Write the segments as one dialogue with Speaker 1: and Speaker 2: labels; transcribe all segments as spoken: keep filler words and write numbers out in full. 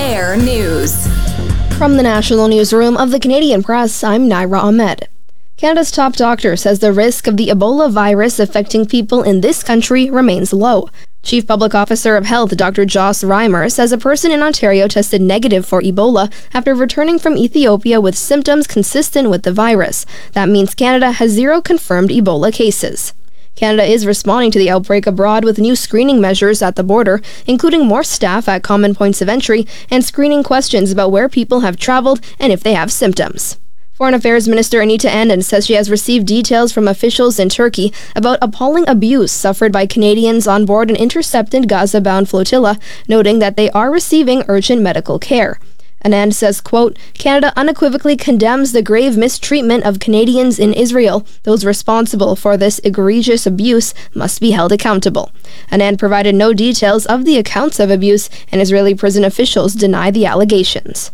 Speaker 1: On-Air News.
Speaker 2: From the National Newsroom of the Canadian Press, I'm Naira Ahmed. Canada's top doctor says the risk of the Ebola virus affecting people in this country remains low. Chief Public Officer of Health Doctor Joss Reimer says a person in Ontario tested negative for Ebola after returning from Ethiopia with symptoms consistent with the virus. That means Canada has zero confirmed Ebola cases. Canada is responding to the outbreak abroad with new screening measures at the border, including more staff at common points of entry and screening questions about where people have traveled and if they have symptoms. Foreign Affairs Minister Anita Anand says she has received details from officials in Turkey about appalling abuse suffered by Canadians on board an intercepted Gaza-bound flotilla, noting that they are receiving urgent medical care. Anand says, quote, Canada unequivocally condemns the grave mistreatment of Canadians in Israel. Those responsible for this egregious abuse must be held accountable. Anand provided no details of the accounts of abuse, and Israeli prison officials deny the allegations.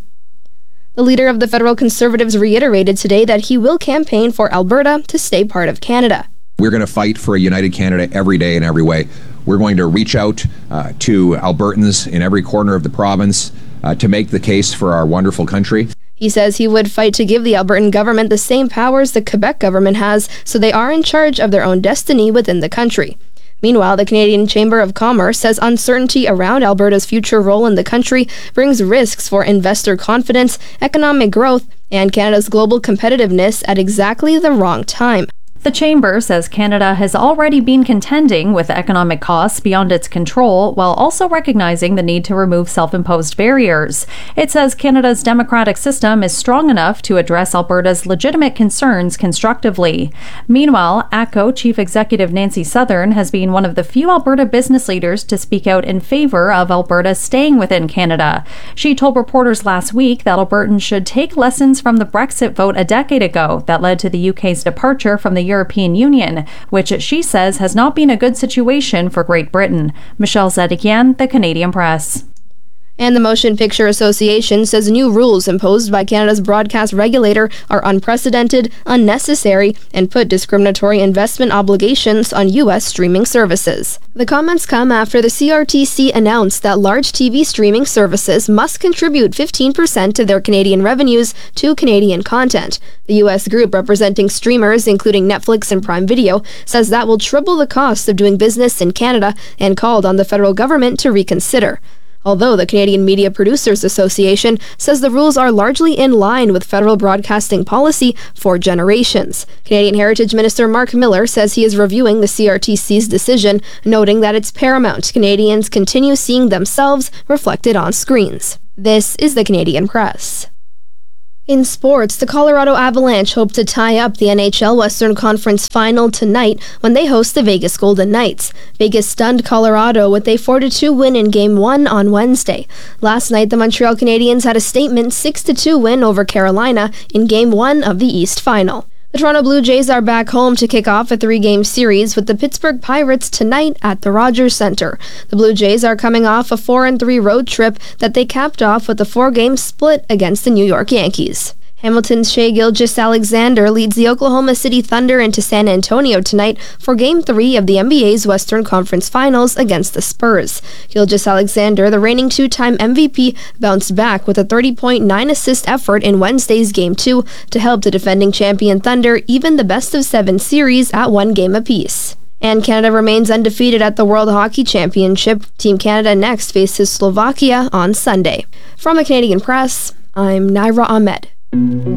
Speaker 2: The leader of the federal Conservatives reiterated today that he will campaign for Alberta to stay part of Canada.
Speaker 3: We're going to fight for a united Canada every day in every way. We're going to reach out uh, to Albertans in every corner of the province uh, to make the case for our wonderful country.
Speaker 2: He says he would fight to give the Albertan government the same powers the Quebec government has, so they are in charge of their own destiny within the country. Meanwhile, the Canadian Chamber of Commerce says uncertainty around Alberta's future role in the country brings risks for investor confidence, economic growth, and Canada's global competitiveness at exactly the wrong time.
Speaker 4: The Chamber says Canada has already been contending with economic costs beyond its control, while also recognizing the need to remove self-imposed barriers. It says Canada's democratic system is strong enough to address Alberta's legitimate concerns constructively. Meanwhile, A C O Chief Executive Nancy Southern has been one of the few Alberta business leaders to speak out in favor of Alberta staying within Canada. She told reporters last week that Albertans should take lessons from the Brexit vote a decade ago that led to the U K's departure from the European Union, which she says has not been a good situation for Great Britain. Michelle Zedekian, The Canadian Press.
Speaker 2: And the Motion Picture Association says new rules imposed by Canada's broadcast regulator are unprecedented, unnecessary, and put discriminatory investment obligations on U S streaming services. The comments come after the C R T C announced that large T V streaming services must contribute fifteen percent of their Canadian revenues to Canadian content. The U S group representing streamers, including Netflix and Prime Video, says that will triple the cost of doing business in Canada and called on the federal government to reconsider. Although the Canadian Media Producers Association says the rules are largely in line with federal broadcasting policy for generations. Canadian Heritage Minister Mark Miller says he is reviewing the C R T C's decision, noting that it's paramount Canadians continue seeing themselves reflected on screens. This is the Canadian Press. In sports, the Colorado Avalanche hope to tie up the N H L Western Conference Final tonight when they host the Vegas Golden Knights. Vegas stunned Colorado with a four to two win in Game one on Wednesday. Last night, the Montreal Canadiens had a statement six to two win over Carolina in Game one of the East Final. The Toronto Blue Jays are back home to kick off a three-game series with the Pittsburgh Pirates tonight at the Rogers Center. The Blue Jays are coming off a four and three road trip that they capped off with a four-game split against the New York Yankees. Hamilton's Shai Gilgeous-Alexander leads the Oklahoma City Thunder into San Antonio tonight for Game three of the N B A's Western Conference Finals against the Spurs. Gilgeous-Alexander, the reigning two-time M V P, bounced back with a thirty point nine assist effort in Wednesday's Game two to help the defending champion Thunder even the best-of-seven series at one game apiece. And Canada remains undefeated at the World Hockey Championship. Team Canada next faces Slovakia on Sunday. From the Canadian Press, I'm Naira Ahmed.